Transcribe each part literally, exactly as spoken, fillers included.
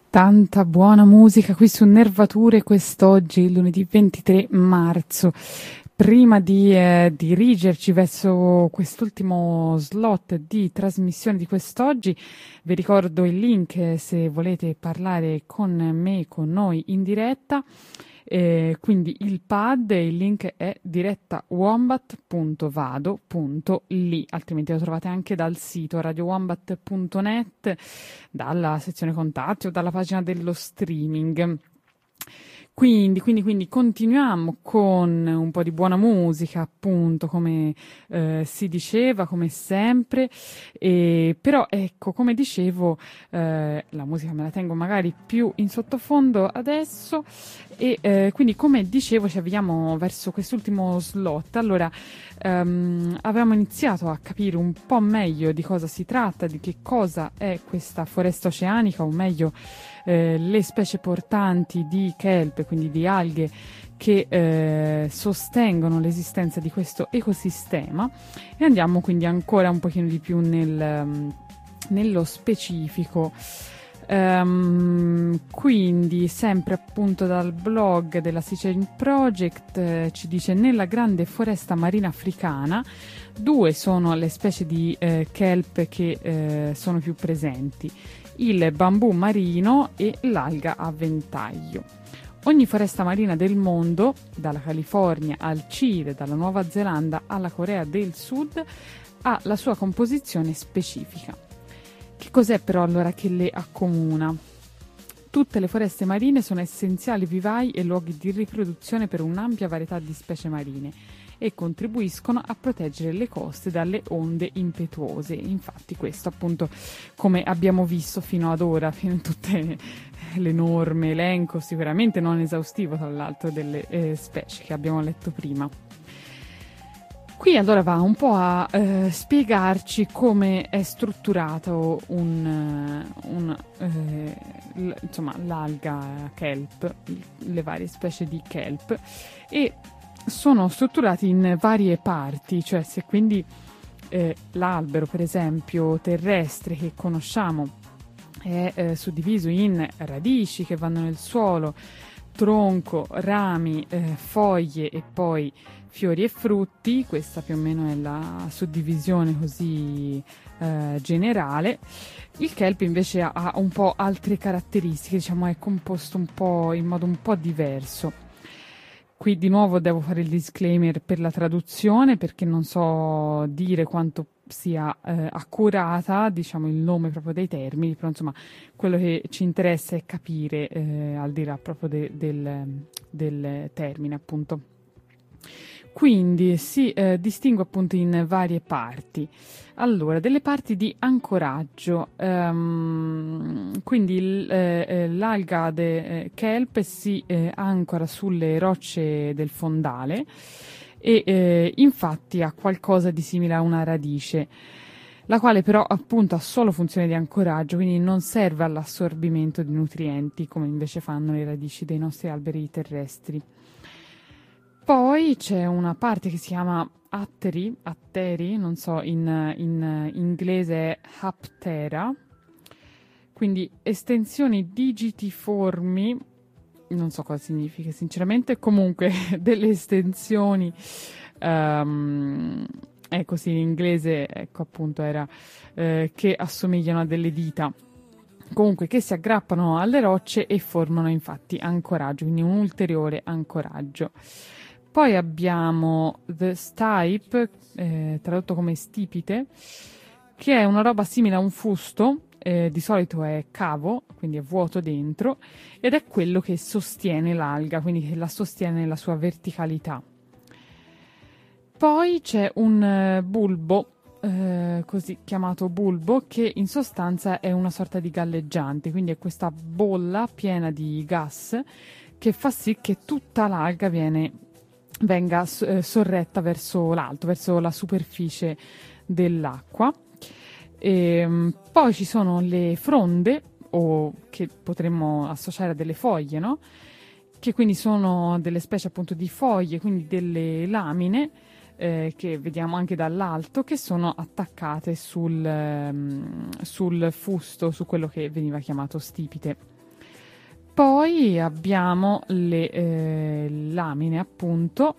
Tanta buona musica qui su Nervature quest'oggi, lunedì ventitré marzo. Prima di eh, dirigerci verso quest'ultimo slot di trasmissione di quest'oggi, vi ricordo il link se volete parlare con me, con noi in diretta. Eh, quindi il pad, il link è diretta wombat punto vado punto li, altrimenti lo trovate anche dal sito radio wombat punto net, dalla sezione contatti o dalla pagina dello streaming. Quindi, quindi, quindi continuiamo con un po' di buona musica, appunto, come eh, si diceva, come sempre. E, però, ecco, come dicevo, eh, la musica me la tengo magari più in sottofondo adesso. E eh, quindi, come dicevo, ci avviamo verso quest'ultimo slot. Allora, ehm, avevamo iniziato a capire un po' meglio di cosa si tratta, di che cosa è questa foresta oceanica, o meglio, Eh, le specie portanti di kelp, quindi di alghe che eh, sostengono l'esistenza di questo ecosistema, e andiamo quindi ancora un pochino di più nel, um, nello specifico. Um, quindi sempre appunto dal blog della Sea Change Project eh, ci dice: nella grande foresta marina africana due sono le specie di eh, kelp che eh, sono più presenti: il bambù marino e l'alga a ventaglio. Ogni foresta marina del mondo, dalla California al Cile, dalla Nuova Zelanda alla Corea del Sud, ha la sua composizione specifica. Che cos'è però allora che le accomuna? Tutte le foreste marine sono essenziali vivai e luoghi di riproduzione per un'ampia varietà di specie marine e contribuiscono a proteggere le coste dalle onde impetuose. Infatti questo appunto, come abbiamo visto fino ad ora, fino a tutte l'enorme elenco, sicuramente non esaustivo tra l'altro, delle eh, specie che abbiamo letto prima. Qui allora va un po' a eh, spiegarci come è strutturato un, un, eh, l- insomma, l'alga kelp, le varie specie di kelp, e sono strutturati in varie parti, cioè se quindi eh, l'albero per esempio terrestre che conosciamo è eh, suddiviso in radici che vanno nel suolo, tronco, rami, eh, foglie e poi fiori e frutti. Questa più o meno è la suddivisione così eh, generale. Il kelp invece ha, ha un po' altre caratteristiche, diciamo è composto un po' in modo un po' diverso. Qui di nuovo devo fare il disclaimer per la traduzione, perché non so dire quanto sia eh, accurata, diciamo, il nome proprio dei termini, però insomma quello che ci interessa è capire eh, al di là proprio de- del, del termine, appunto. Quindi si eh, distingue appunto in varie parti. Allora, delle parti di ancoraggio, um, quindi l, eh, l'alga de, eh, kelp si eh, ancora sulle rocce del fondale e eh, infatti ha qualcosa di simile a una radice, la quale però appunto ha solo funzione di ancoraggio, quindi non serve all'assorbimento di nutrienti come invece fanno le radici dei nostri alberi terrestri. Poi c'è una parte che si chiama atteri, atteri, non so, in, in inglese è haptera, quindi estensioni digitiformi, non so cosa significa sinceramente, comunque delle estensioni, um, ecco sì, in inglese, ecco appunto era, eh, che assomigliano a delle dita, comunque che si aggrappano alle rocce e formano infatti ancoraggio, quindi un ulteriore ancoraggio. Poi abbiamo the stipe, eh, tradotto come stipite, che è una roba simile a un fusto, eh, di solito è cavo, quindi è vuoto dentro, ed è quello che sostiene l'alga, quindi che la sostiene nella sua verticalità. Poi c'è un uh, bulbo, eh, così chiamato bulbo, che in sostanza è una sorta di galleggiante, quindi è questa bolla piena di gas che fa sì che tutta l'alga viene... venga eh, sorretta verso l'alto, verso la superficie dell'acqua. E, um, poi ci sono le fronde, o che potremmo associare a delle foglie, no? Che quindi sono delle specie appunto di foglie, quindi delle lamine eh, che vediamo anche dall'alto, che sono attaccate sul, um, sul fusto, su quello che veniva chiamato stipite. poi abbiamo le eh, lamine, appunto,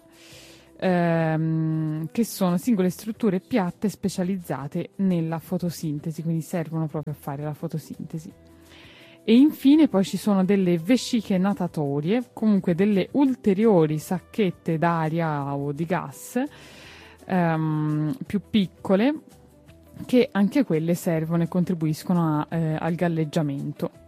ehm, che sono singole strutture piatte specializzate nella fotosintesi, quindi servono proprio a fare la fotosintesi. E infine poi ci sono delle vesciche natatorie, comunque delle ulteriori sacchette d'aria o di gas ehm, più piccole, che anche quelle servono e contribuiscono a, eh, al galleggiamento.